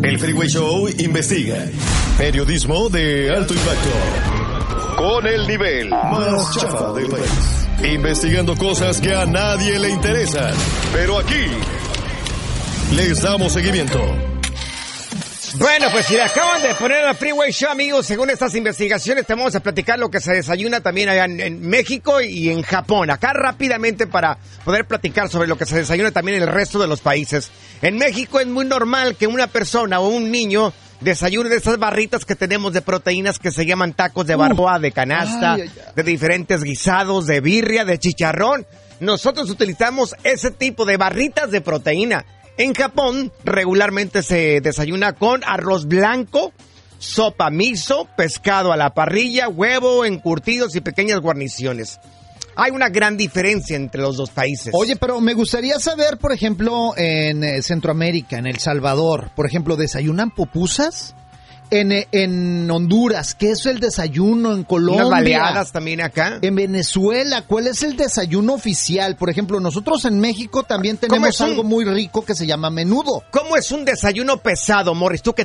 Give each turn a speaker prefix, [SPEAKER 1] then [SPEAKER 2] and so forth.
[SPEAKER 1] El Freeway Show investiga. Periodismo de alto impacto. Con el nivel más chafa del país. Investigando cosas que a nadie le interesan. Pero aquí les damos seguimiento.
[SPEAKER 2] Bueno, pues si le acaban de poner al Freeway Show, amigos, según estas investigaciones, te vamos a platicar lo que se desayuna también allá en México y en Japón. Acá rápidamente para poder platicar sobre lo que se desayuna también en el resto de los países. En México es muy normal que una persona o un niño desayune de estas barritas que tenemos de proteínas que se llaman tacos de barbacoa, de canasta, de diferentes guisados, de birria, de chicharrón. Nosotros utilizamos ese tipo de barritas de proteína. En Japón regularmente se desayuna con arroz blanco, sopa miso, pescado a la parrilla, huevo, encurtidos y pequeñas guarniciones. Hay una gran diferencia entre los dos países.
[SPEAKER 3] Oye, pero me gustaría saber, por ejemplo, en Centroamérica, en El Salvador, por ejemplo, ¿desayunan pupusas? En Honduras, ¿qué es el desayuno? En Colombia.
[SPEAKER 2] Unas baleadas también acá.
[SPEAKER 3] En Venezuela, ¿cuál es el desayuno oficial? Por ejemplo, nosotros en México también tenemos algo muy rico que se llama menudo.
[SPEAKER 2] ¿Cómo es un desayuno pesado, Morris? Tú que